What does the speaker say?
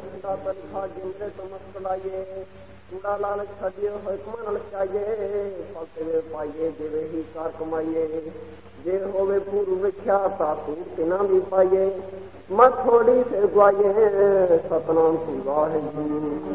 ਦਾ ਤਨਖਾ ਜਿੰਦੇ ਸਮਸਤ ਲਾਈਏ ਕੂੜਾ ਲਾਲਚ ਛੱਡਿਓ ਹੁਕਮਾਂ ਨਾਲ ਚਾਈਏ ਫਸੇ ਪਾਈਏ ਜਿਵੇਂ ਹੀ ਕਾਰ ਕਮਾਈਏ ਜੇ ਹੋਵੇ ਪੂਰ ਵੇਖਿਆ ਤਾਂ ਧੂਪ ਨਾ ਵੀ ਪਾਈਏ ਮਤ ਥੋੜੀ ਸੇ ਗਵਾਈਏ ਸਤਨਾਮ ਵਾਹਿਗੁਰੂ।